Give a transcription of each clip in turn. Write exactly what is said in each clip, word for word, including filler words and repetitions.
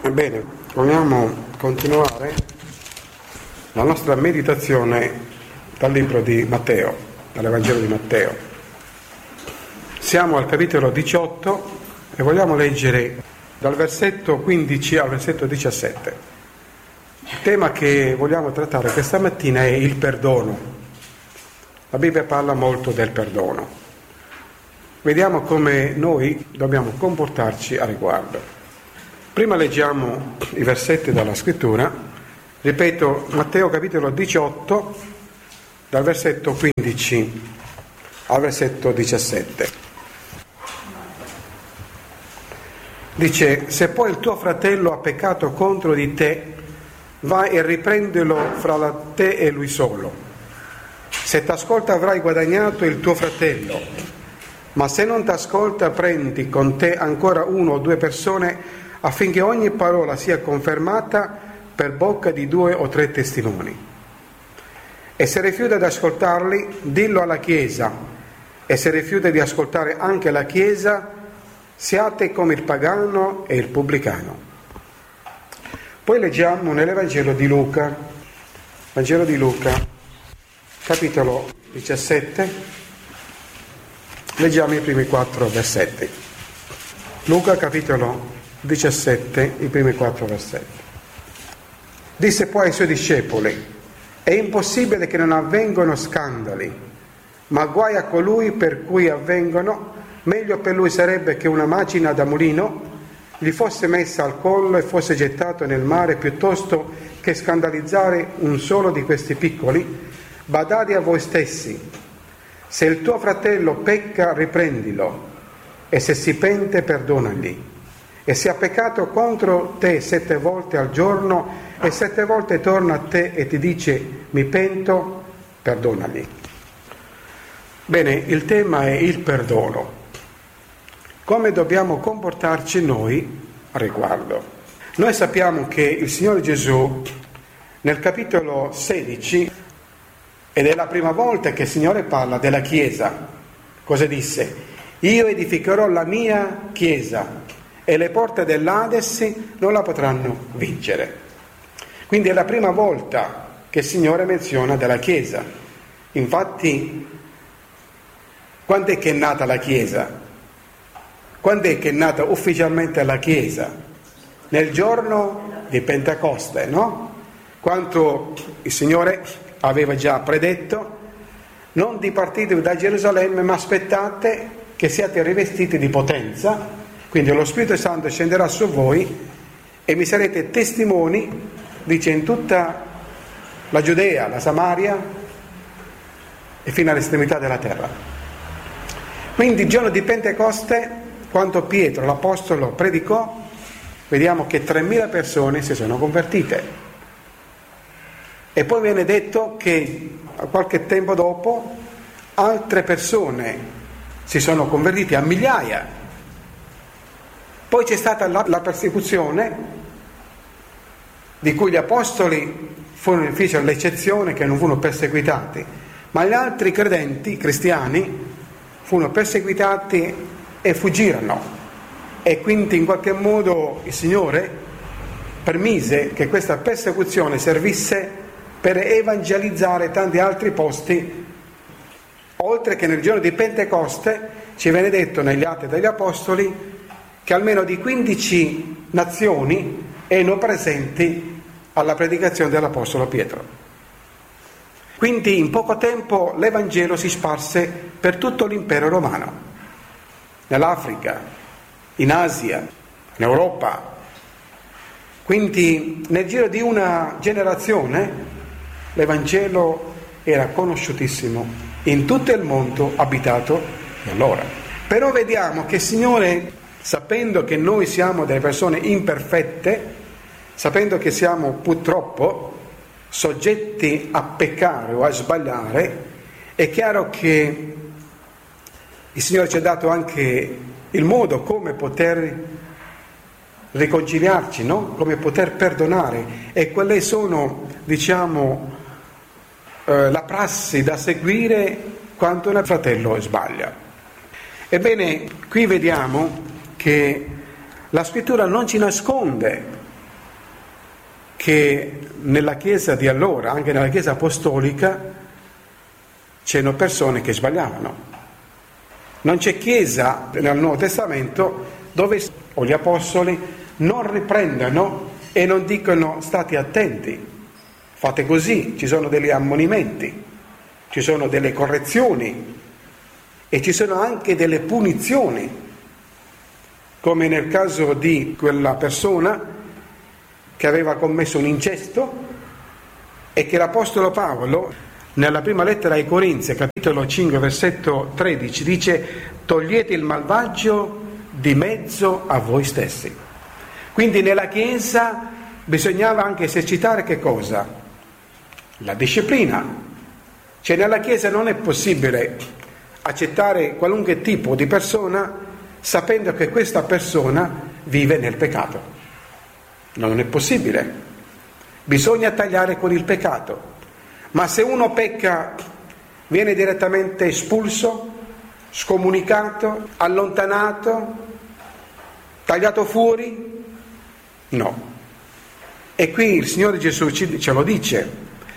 Ebbene, vogliamo continuare la nostra meditazione dal libro di Matteo, dall'Evangelo di Matteo. Siamo al capitolo diciotto e vogliamo leggere dal versetto quindici al versetto diciassette. Il tema che vogliamo trattare questa mattina è il perdono. La Bibbia parla molto del perdono. Vediamo come noi dobbiamo comportarci a riguardo. Prima leggiamo i versetti dalla scrittura. Ripeto, Matteo capitolo diciotto, dal versetto quindici al versetto diciassette. Dice: se poi il tuo fratello ha peccato contro di te, vai e riprendilo fra la te e lui solo. Se t'ascolta avrai guadagnato il tuo fratello, ma se non t'ascolta prendi con te ancora uno o due persone, affinché ogni parola sia confermata per bocca di due o tre testimoni. E se rifiuta di ascoltarli, dillo alla Chiesa, e se rifiuta di ascoltare anche la Chiesa, siate come il pagano e il pubblicano. Poi leggiamo nell'Evangelo di Luca, Vangelo di Luca, capitolo diciassette, leggiamo i primi quattro versetti. Luca capitolo diciassette, i primi quattro versetti. Disse poi ai suoi discepoli: è impossibile che non avvengano scandali, ma guai a colui per cui avvengono. Meglio per lui sarebbe che una macina da mulino gli fosse messa al collo e fosse gettato nel mare, piuttosto che scandalizzare un solo di questi piccoli. Badate a voi stessi: se il tuo fratello pecca, riprendilo, e se si pente, perdonagli. E se ha peccato contro te sette volte al giorno e sette volte torna a te e ti dice mi pento, perdonagli. Bene, il tema è il perdono. Come dobbiamo comportarci noi a riguardo? Noi sappiamo che il Signore Gesù nel capitolo sedici, ed è la prima volta che il Signore parla della Chiesa, cosa disse? Io edificherò la mia Chiesa e le porte dell'Ades non la potranno vincere. Quindi è la prima volta che il Signore menziona della Chiesa. Infatti, quando è che è nata la Chiesa? Quando è che è nata ufficialmente la Chiesa? Nel giorno di Pentecoste, no? Quando il Signore aveva già predetto: non dipartite da Gerusalemme, ma aspettate che siate rivestiti di potenza. Quindi lo Spirito Santo scenderà su voi e mi sarete testimoni, dice, in tutta la Giudea, la Samaria e fino all'estremità della terra. Quindi il giorno di Pentecoste, quando Pietro, l'Apostolo, predicò, vediamo che tremila persone si sono convertite. E poi viene detto che qualche tempo dopo altre persone si sono convertite a migliaia. Poi c'è stata la, la persecuzione, di cui gli apostoli furono fecero l'eccezione, che non furono perseguitati, ma gli altri credenti, cristiani, furono perseguitati e fuggirono. E quindi in qualche modo il Signore permise che questa persecuzione servisse per evangelizzare tanti altri posti, oltre che nel giorno di Pentecoste ci viene detto negli Atti degli Apostoli che almeno di quindici nazioni erano presenti alla predicazione dell'Apostolo Pietro. Quindi in poco tempo l'Evangelo si sparse per tutto l'impero romano, nell'Africa, in Asia, in Europa. Quindi nel giro di una generazione l'Evangelo era conosciutissimo in tutto il mondo abitato da allora. Però vediamo che il Signore, sapendo che noi siamo delle persone imperfette, sapendo che siamo purtroppo soggetti a peccare o a sbagliare, è chiaro che il Signore ci ha dato anche il modo come poter riconciliarci, no? Come poter perdonare, e quelle sono, diciamo, eh, la prassi da seguire quando un fratello sbaglia. Ebbene, qui vediamo che la scrittura non ci nasconde che nella Chiesa di allora, anche nella Chiesa apostolica, c'erano persone che sbagliavano. Non c'è Chiesa nel Nuovo Testamento dove o gli apostoli non riprendano e non dicono state attenti, fate così, ci sono degli ammonimenti, ci sono delle correzioni e ci sono anche delle punizioni, come nel caso di quella persona che aveva commesso un incesto e che l'Apostolo Paolo nella prima lettera ai Corinzi, capitolo cinque, versetto tredici, dice: togliete il malvagio di mezzo a voi stessi. Quindi nella Chiesa bisognava anche esercitare che cosa? La disciplina. Cioè nella Chiesa non è possibile accettare qualunque tipo di persona sapendo che questa persona vive nel peccato. Non è possibile. Bisogna tagliare con il peccato. Ma se uno pecca, viene direttamente espulso, scomunicato, allontanato, tagliato fuori? No. E qui il Signore Gesù ce lo dice: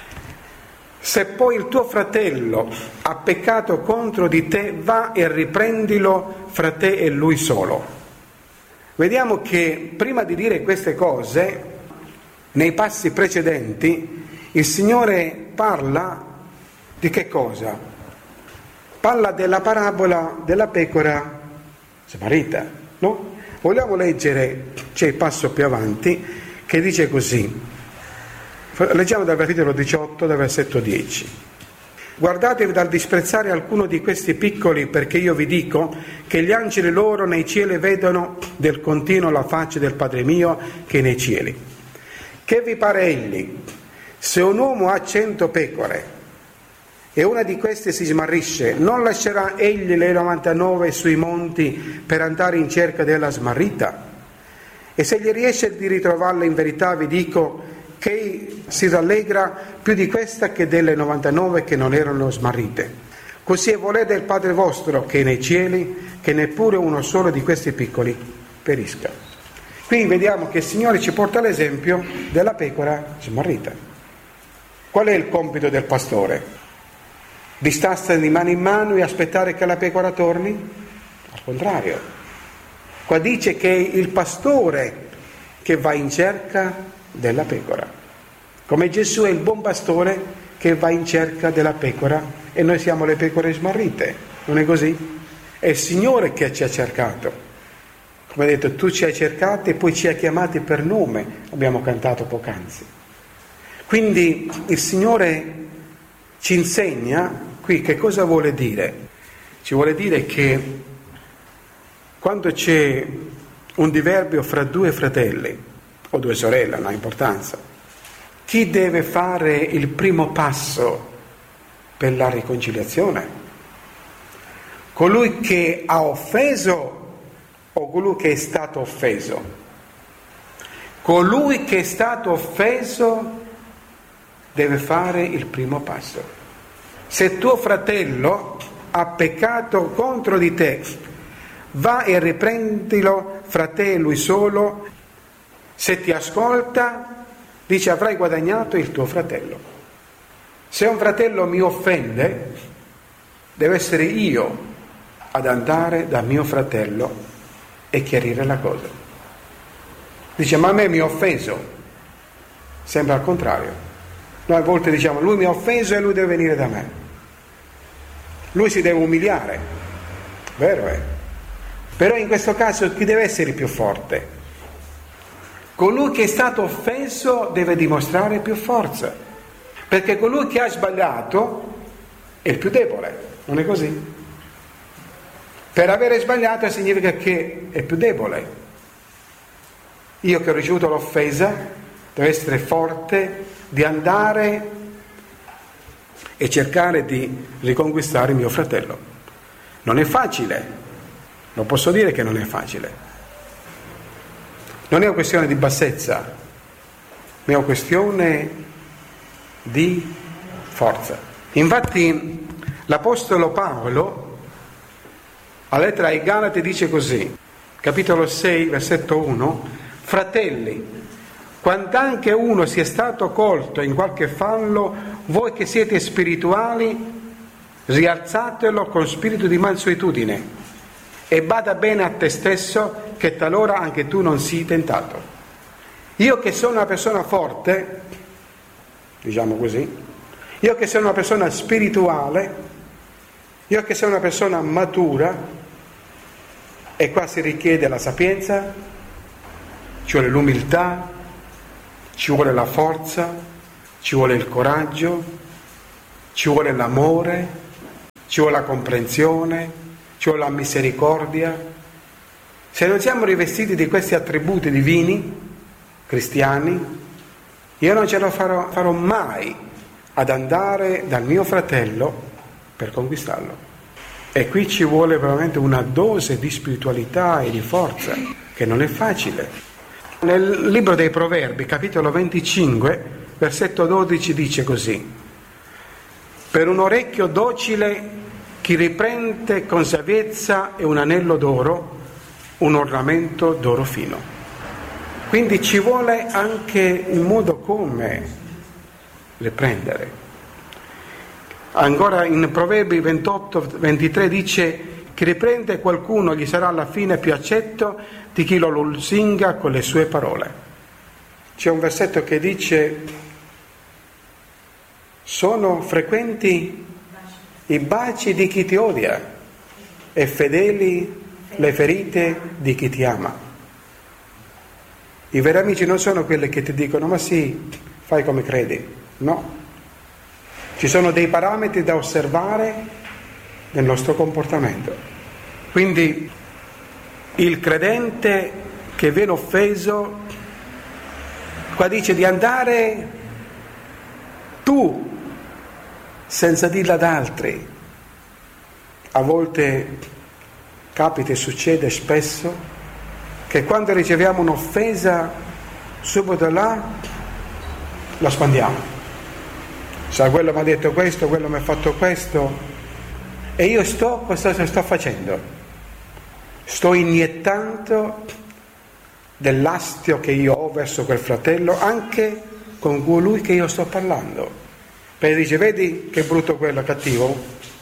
se poi il tuo fratello ha peccato contro di te, va e riprendilo fra te e lui solo. Vediamo che prima di dire queste cose, nei passi precedenti, il Signore parla di che cosa? Parla della parabola della pecora smarrita, no? Vogliamo leggere, c'è il passo più avanti, che dice così. Leggiamo dal capitolo diciotto, dal versetto dieci. Guardatevi dal disprezzare alcuno di questi piccoli, perché io vi dico che gli angeli loro nei cieli vedono del continuo la faccia del Padre mio che è nei cieli. Che vi pare egli? Se un uomo ha cento pecore e una di queste si smarrisce, non lascerà egli le novantanove sui monti per andare in cerca della smarrita? E se gli riesce di ritrovarla, in verità vi dico che si rallegra più di questa che delle novantanove che non erano smarrite. Così è volere del Padre vostro che è nei cieli, che neppure uno solo di questi piccoli perisca. Qui vediamo che il Signore ci porta l'esempio della pecora smarrita. Qual è il compito del pastore? Di starsene di mano in mano e aspettare che la pecora torni? Al contrario. Qua dice che è il pastore che va in cerca della pecora. Come Gesù è il buon pastore che va in cerca della pecora e noi siamo le pecore smarrite. Non è così? È il Signore che ci ha cercato. Come ha detto, tu ci hai cercati e poi ci hai chiamati per nome, abbiamo cantato poc'anzi. Quindi il Signore ci insegna qui che cosa vuole dire. Ci vuole dire che quando c'è un diverbio fra due fratelli o due sorelle, non ha importanza, chi deve fare il primo passo per la riconciliazione? Colui che ha offeso o colui che è stato offeso? Colui che è stato offeso deve fare il primo passo. Se tuo fratello ha peccato contro di te, va e riprendilo fra te e lui solo. Se ti ascolta, dice, avrai guadagnato il tuo fratello. Se un fratello mi offende, devo essere io ad andare da mio fratello e chiarire la cosa. Dice, ma a me mi ha offeso. Sembra al contrario. Noi a volte diciamo, lui mi ha offeso e lui deve venire da me. Lui si deve umiliare. Vero è? Però in questo caso chi deve essere il più forte? Colui che è stato offeso deve dimostrare più forza, perché colui che ha sbagliato è il più debole, non è così? Per avere sbagliato significa che è più debole. Io che ho ricevuto l'offesa devo essere forte di andare e cercare di riconquistare mio fratello. Non è facile, non posso dire che non è facile. Non è una questione di bassezza, ma è una questione di forza. Infatti l'Apostolo Paolo, alla lettera ai Galati, dice così, capitolo sei, versetto uno, fratelli, Quand'anche uno sia stato colto in qualche fallo, voi che siete spirituali, rialzatelo con spirito di mansuetudine e bada bene a te stesso che talora anche tu non sii tentato. Io che sono una persona forte, diciamo così, io che sono una persona spirituale, io che sono una persona matura, e qua si richiede la sapienza, ci vuole l'umiltà, ci vuole la forza, ci vuole il coraggio, ci vuole l'amore, ci vuole la comprensione, ci vuole la misericordia. Se non siamo rivestiti di questi attributi divini, cristiani, io non ce la farò, farò mai ad andare dal mio fratello per conquistarlo. E qui ci vuole veramente una dose di spiritualità e di forza, che non è facile. Nel libro dei Proverbi, capitolo venticinque, versetto dodici, dice così: per un orecchio docile chi riprende con saviezza è un anello d'oro, un ornamento d'oro fino. Quindi ci vuole anche un modo come riprendere. Ancora in Proverbi ventotto ventitré dice: chi riprende qualcuno gli sarà alla fine più accetto di chi lo lusinga con le sue parole. C'è un versetto che dice: sono frequenti i baci di chi ti odia e fedeli le ferite di chi ti ama. I veri amici non sono quelli che ti dicono ma sì, fai come credi. No, ci sono dei parametri da osservare nel nostro comportamento. Quindi il credente che viene offeso, qua dice di andare tu senza dirla ad altri. A volte capita e succede spesso che quando riceviamo un'offesa subito là la spandiamo. Sa, quello mi ha detto questo, quello mi ha fatto questo, e io sto, cosa sto facendo? Sto iniettando dell'astio che io ho verso quel fratello anche con colui che io sto parlando, perché dice: vedi che brutto quello, cattivo,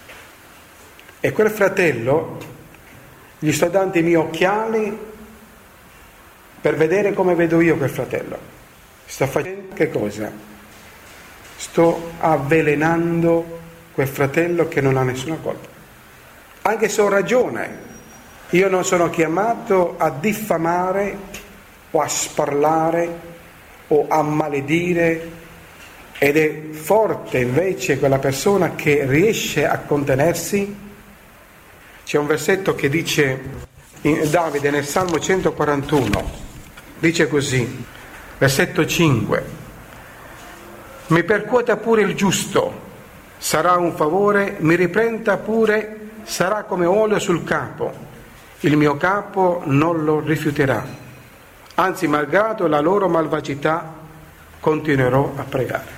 e quel fratello gli sto dando i miei occhiali per vedere come vedo io quel fratello. Sto facendo che cosa? Sto avvelenando quel fratello che non ha nessuna colpa, anche se ho ragione. Io non sono chiamato a diffamare o a sparlare o a maledire, ed è forte invece quella persona che riesce a contenersi. C'è un versetto che dice in Davide nel Salmo centoquarantuno, dice così, versetto cinque: mi percuota pure il giusto, sarà un favore, mi riprenda pure, sarà come olio sul capo. Il mio capo non lo rifiuterà, anzi malgrado la loro malvagità continuerò a pregare.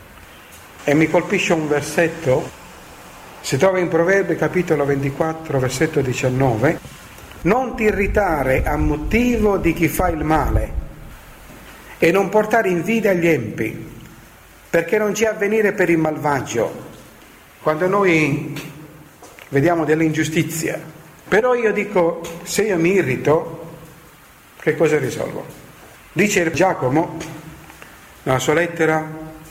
E mi colpisce un versetto, si trova in Proverbi capitolo ventiquattro versetto diciannove: non ti irritare a motivo di chi fa il male e non portare invidia agli empi, perché non c'è avvenire per il malvagio. Quando noi vediamo delle ingiustizie, però io dico, se io mi irrito, che cosa risolvo? Dice Giacomo nella sua lettera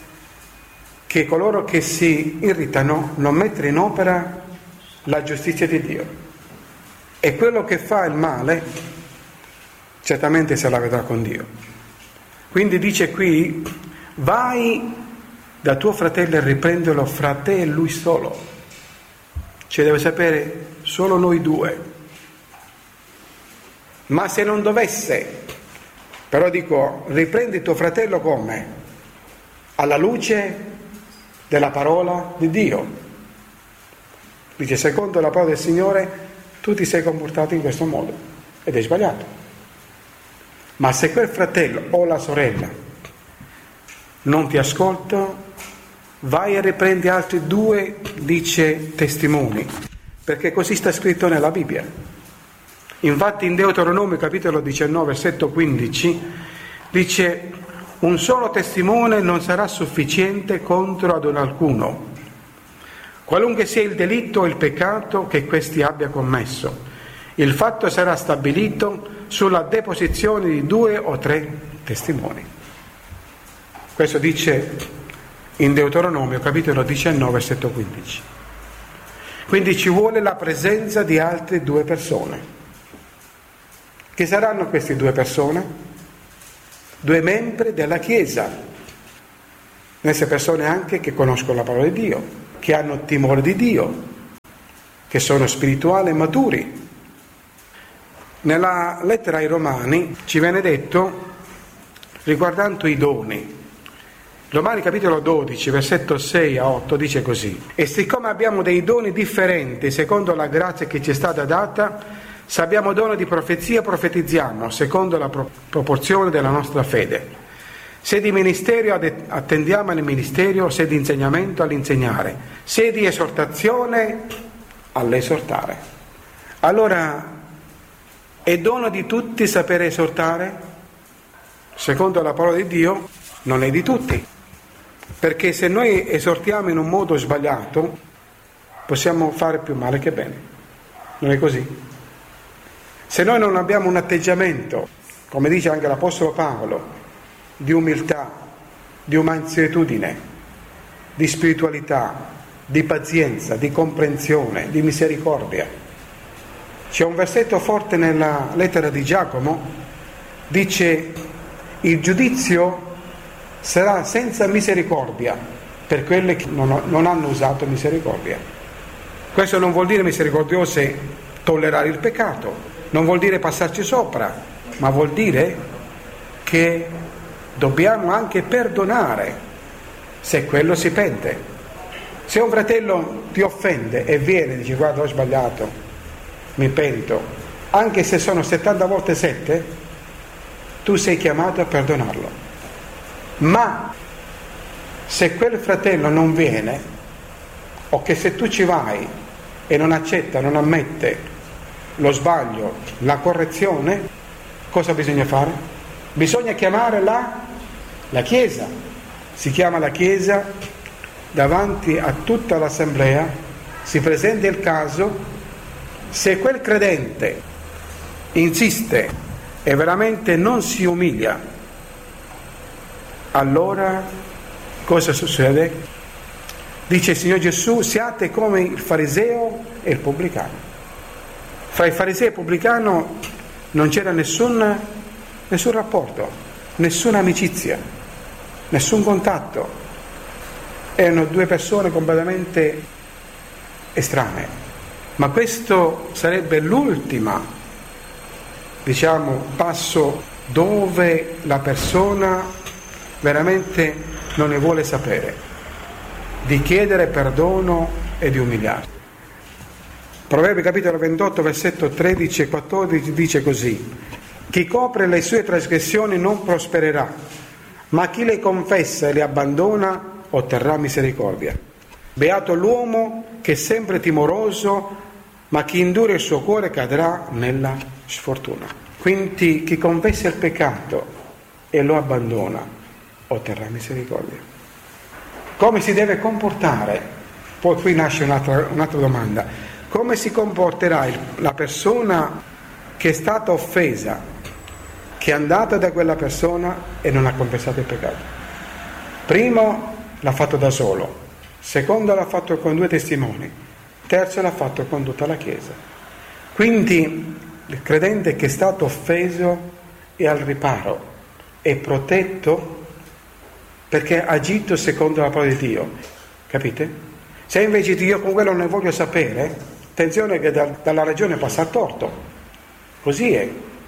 che coloro che si irritano non mettono in opera la giustizia di Dio, e quello che fa il male certamente se la vedrà con Dio. Quindi dice qui: vai da tuo fratello e riprendilo fra te e lui solo. Cioè deve sapere solo noi due. Ma se non dovesse, però dico, riprendi tuo fratello come? Alla luce della parola di Dio. Dice: secondo la parola del Signore tu ti sei comportato in questo modo ed è sbagliato. Ma se quel fratello o la sorella non ti ascolta, vai e riprendi altri due, dice, testimoni, perché così sta scritto nella Bibbia. Infatti in Deuteronomio capitolo diciannove versetto quindici dice: Un solo testimone non sarà sufficiente contro ad un alcuno, qualunque sia il delitto o il peccato che questi abbia commesso. Il fatto sarà stabilito sulla deposizione di due o tre testimoni. Questo dice in Deuteronomio capitolo diciannove, versetto quindici. Quindi ci vuole la presenza di altre due persone. Chi saranno queste due persone? Due membri della Chiesa, queste persone anche che conoscono la parola di Dio, che hanno timore di Dio, che sono spirituali e maturi. Nella lettera ai Romani ci viene detto riguardando i doni. Romani capitolo dodici, versetto sei a otto dice così: e siccome abbiamo dei doni differenti secondo la grazia che ci è stata data, se abbiamo dono di profezia, profetizziamo secondo la pro- proporzione della nostra fede. Se di ministero, attendiamo al ministero, se di insegnamento, all'insegnare, se di esortazione, all'esortare. Allora, è dono di tutti sapere esortare? Secondo la parola di Dio, non è di tutti. Perché se noi esortiamo in un modo sbagliato, possiamo fare più male che bene. Non è così? Se noi non abbiamo un atteggiamento, come dice anche l'Apostolo Paolo, di umiltà, di mansuetudine, di spiritualità, di pazienza, di comprensione, di misericordia. C'è un versetto forte nella lettera di Giacomo, dice: il giudizio sarà senza misericordia per quelli che non, non hanno usato misericordia. Questo non vuol dire misericordiose tollerare il peccato, non vuol dire passarci sopra, ma vuol dire che dobbiamo anche perdonare se quello si pente. Se un fratello ti offende e viene e dice: guarda, ho sbagliato, mi pento, anche se sono settanta volte sette, tu sei chiamato a perdonarlo. Ma se quel fratello non viene, o che se tu ci vai e non accetta, non ammette lo sbaglio, la correzione, cosa bisogna fare? Bisogna chiamare la, la Chiesa. Si chiama la Chiesa davanti a tutta l'assemblea, si presenta il caso. Se quel credente insiste e veramente non si umilia, allora cosa succede? Dice il Signore Gesù: siate come il fariseo e il pubblicano. Fra i farisei e il pubblicano non c'era nessun, nessun rapporto, nessuna amicizia, nessun contatto. Erano due persone completamente estranee. Ma questo sarebbe l'ultima, diciamo, passo dove la persona veramente non ne vuole sapere, di chiedere perdono e di umiliarsi. Proverbi capitolo ventotto, versetto tredici e quattordici dice così: chi copre le sue trasgressioni non prospererà, ma chi le confessa e le abbandona otterrà misericordia. Beato l'uomo che è sempre timoroso, ma chi indura il suo cuore cadrà nella sfortuna. Quindi chi confessa il peccato e lo abbandona otterrà misericordia. Come si deve comportare? Poi qui nasce un'altra, un'altra domanda. Come si comporterà il, la persona che è stata offesa, che è andata da quella persona e non ha confessato il peccato? Primo l'ha fatto da solo, secondo l'ha fatto con due testimoni, terzo l'ha fatto con tutta la Chiesa. Quindi il credente che è stato offeso è al riparo, è protetto perché ha agito secondo la parola di Dio, capite? Se invece io con quello non ne voglio sapere, attenzione che da, dalla ragione passa al torto, così è.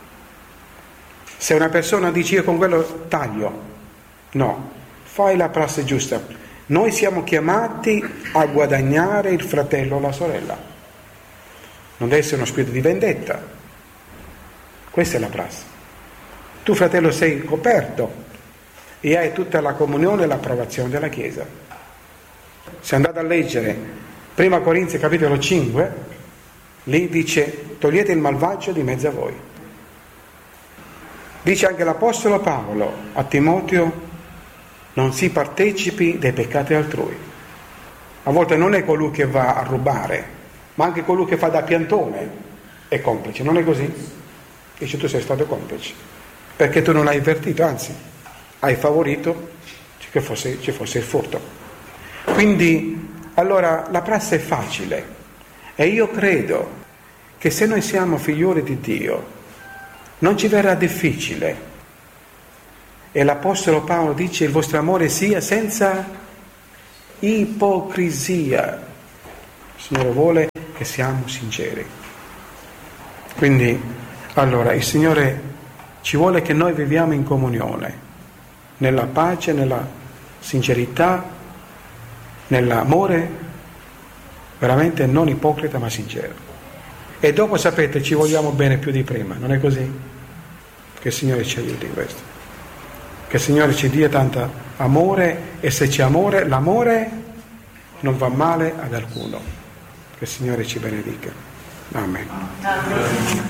Se una persona dice io con quello taglio, no, fai la prassi giusta. Noi siamo chiamati a guadagnare il fratello o la sorella, non deve essere uno spirito di vendetta. Questa è la prassi. Tu fratello sei coperto e hai tutta la comunione e l'approvazione della Chiesa. Se andate a leggere Prima Corinzi capitolo cinque, lì dice: togliete il malvagio di mezzo a voi. Dice anche l'Apostolo Paolo a Timoteo: non si partecipi dei peccati altrui. A volte non è colui che va a rubare, ma anche colui che fa da piantone è complice, non è così? Dice tu sei stato complice, perché tu non l'hai avvertito, anzi hai favorito che fosse, ci fosse il furto. Quindi allora la prassi è facile e io credo che se noi siamo figlioli di Dio non ci verrà difficile. E l'Apostolo Paolo dice il vostro amore sia senza ipocrisia. Il Signore vuole che siamo sinceri. Quindi, allora, il Signore ci vuole che noi viviamo in comunione, nella pace, nella sincerità, nell'amore, veramente non ipocrita ma sincero. E dopo, sapete, ci vogliamo bene più di prima, non è così? Che il Signore ci aiuti in questo. Che il Signore ci dia tanto amore, e se c'è amore, l'amore non va male ad alcuno. Che il Signore ci benedica. Amen. Amen.